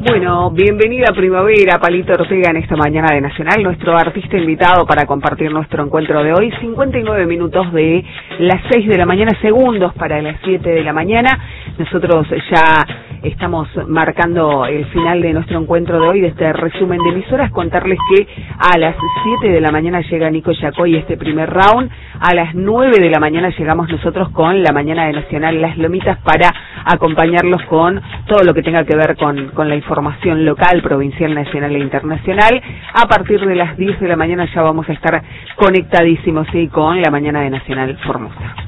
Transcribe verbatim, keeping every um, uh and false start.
Bueno, bienvenida primavera, Palito Ortega, en esta mañana de Nacional, nuestro artista invitado para compartir nuestro encuentro de hoy. cincuenta y nueve minutos de las seis de la mañana, segundos para las siete de la mañana. Nosotros ya estamos marcando el final de nuestro encuentro de hoy, de este resumen de emisoras. Contarles que a las siete de la mañana llega Nico Yacoy, este primer round. A las nueve de la mañana llegamos nosotros con la mañana de Nacional Las Lomitas para acompañarlos con todo lo que tenga que ver con, con la información local, provincial, nacional e internacional. A partir de las diez de la mañana ya vamos a estar conectadísimos, ¿sí?, con la mañana de Nacional Formosa.